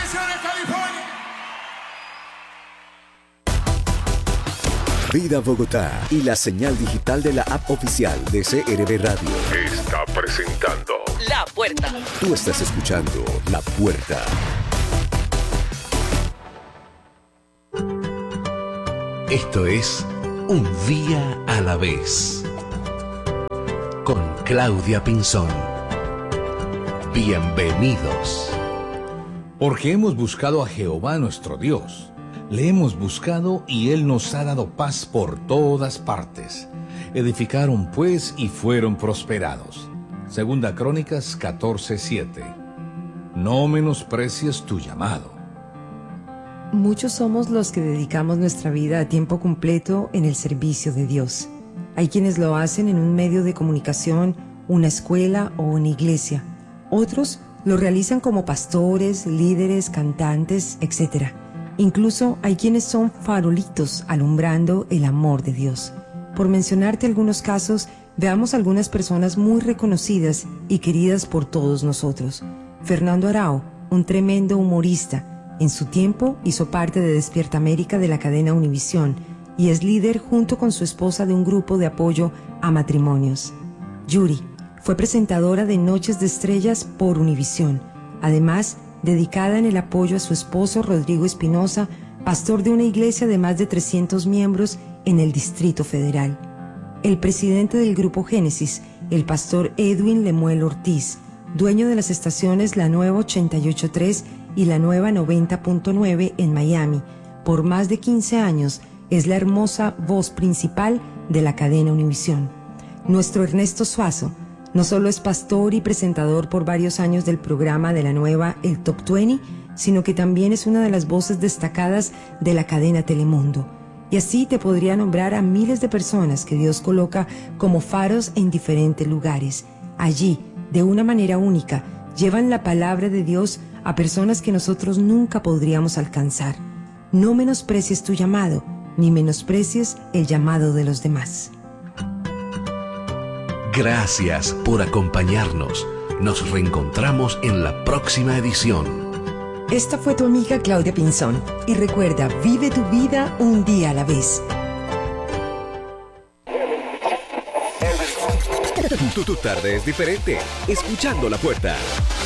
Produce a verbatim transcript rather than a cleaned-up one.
Bendiciones, California. Vida Bogotá y la señal digital de la app oficial de C R V Radio está presentando La Puerta. Tú estás escuchando La Puerta. Esto es Un Día a la Vez con Claudia Pinzón. Bienvenidos. Porque hemos buscado a Jehová nuestro Dios. Le hemos buscado y Él nos ha dado paz por todas partes. Edificaron pues y fueron prosperados. Segunda Crónicas catorce siete. No menosprecies tu llamado. Muchos somos los que dedicamos nuestra vida a tiempo completo en el servicio de Dios. Hay quienes lo hacen en un medio de comunicación, una escuela o una iglesia. Otros lo realizan como pastores, líderes, cantantes, etcétera. Incluso hay quienes son farolitos alumbrando el amor de Dios. Por mencionarte algunos casos, veamos algunas personas muy reconocidas y queridas por todos nosotros. Fernando Arrau, un tremendo humorista. En su tiempo hizo parte de Despierta América de la cadena Univisión y es líder junto con su esposa de un grupo de apoyo a matrimonios. Yuri fue presentadora de Noches de Estrellas por Univisión. Además, dedicada en el apoyo a su esposo Rodrigo Espinosa, pastor de una iglesia de más de trescientos miembros en el Distrito Federal. El presidente del Grupo Génesis, el pastor Edwin Lemuel Ortiz, dueño de las estaciones La Nueva ochenta y ocho punto tres y La Nueva noventa punto nueve en Miami, por más de quince años, es la hermosa voz principal de la cadena Univisión. Nuestro Ernesto Suazo no solo es pastor y presentador por varios años del programa de La Nueva, el Top veinte, sino que también es una de las voces destacadas de la cadena Telemundo. Y así te podría nombrar a miles de personas que Dios coloca como faros en diferentes lugares. Allí, de una manera única, llevan la palabra de Dios a personas que nosotros nunca podríamos alcanzar. No menosprecies tu llamado, ni menosprecies el llamado de los demás. Gracias por acompañarnos. Nos reencontramos en la próxima edición. Esta fue tu amiga Claudia Pinzón. Y recuerda, vive tu vida un día a la vez. Tu, tu tarde es diferente. Escuchando La Puerta.